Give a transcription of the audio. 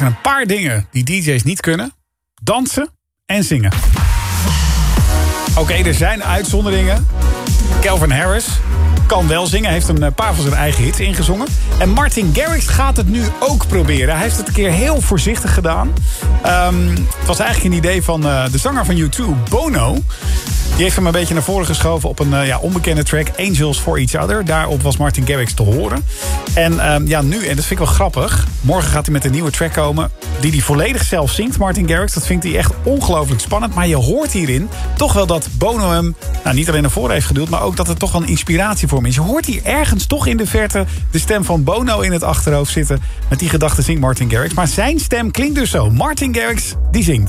zijn een paar dingen die DJ's niet kunnen. Dansen en zingen. Oké, er zijn uitzonderingen. Calvin Harris kan wel zingen. Heeft een paar van zijn eigen hits ingezongen. En Martin Garrix gaat het nu ook proberen. Hij heeft het een keer heel voorzichtig gedaan. Het was eigenlijk een idee van de zanger van U2, Bono. Die heeft hem een beetje naar voren geschoven op een onbekende track, Angels for Each Other. Daarop was Martin Garrix te horen. En nu, en dat vind ik wel grappig, morgen gaat hij met een nieuwe track komen die hij volledig zelf zingt, Martin Garrix. Dat vindt hij echt ongelooflijk spannend. Maar je hoort hierin toch wel dat Bono hem niet alleen naar voren heeft geduwd, maar ook dat het toch wel een inspiratie voor hem is. Je hoort hier ergens toch in de verte de stem van Bono in het achterhoofd zitten. Met die gedachte zingt Martin Garrix. Maar zijn stem klinkt dus zo. Martin Garrix, die zingt.